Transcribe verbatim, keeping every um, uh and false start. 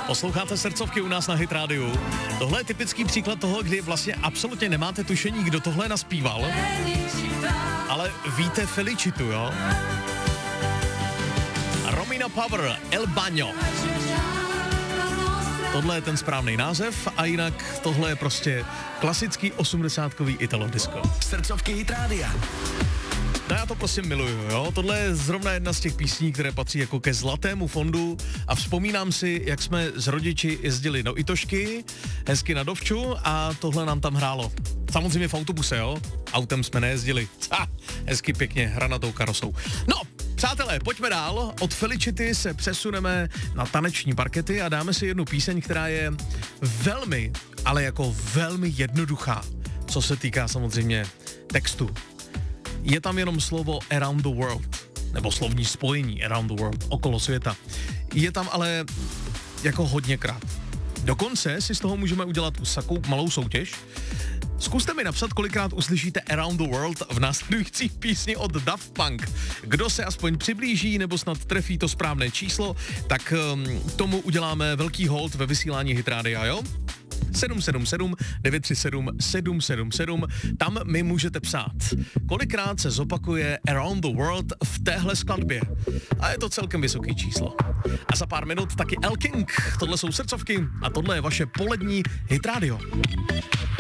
Posloucháte srdcovky u nás na Hit Rádiu. Tohle je typický příklad toho, kdy vlastně absolutně nemáte tušení, kdo tohle naspíval, ale víte Felicitu, jo? Romina Power, El Baño. Tohle je ten správný název a jinak tohle je prostě klasický osmdesátkový italo disco. Srdcovky Hit Rádia. No já to prostě miluju, jo. Tohle je zrovna jedna z těch písní, které patří jako ke zlatému fondu a vzpomínám si, jak jsme s rodiči jezdili do Itošky, hezky na dovču a tohle nám tam hrálo. Samozřejmě v autobuse, jo. Autem jsme nejezdili. Ha, hezky pěkně hranatou karosou. No, přátelé, pojďme dál. Od Felicity se přesuneme na taneční parkety a dáme si jednu píseň, která je velmi, ale jako velmi jednoduchá, co se týká samozřejmě textu. Je tam jenom slovo around the world, nebo slovní spojení around the world, okolo světa. Je tam ale jako hodněkrát. Dokonce si z toho můžeme udělat takovou malou soutěž. Zkuste mi napsat, kolikrát uslyšíte Around the World v následující písni od Daft Punk. Kdo se aspoň přiblíží nebo snad trefí to správné číslo, tak um, tomu uděláme velký hold ve vysílání Hit Rádia, jo? sedm sedm sedm devět tři sedm sedm sedm sedm, tam mi můžete psát, kolikrát se zopakuje Around the World v téhle skladbě. A je to celkem vysoký číslo. A za pár minut taky El King, tohle jsou srdcovky a tohle je vaše polední Hit Radio.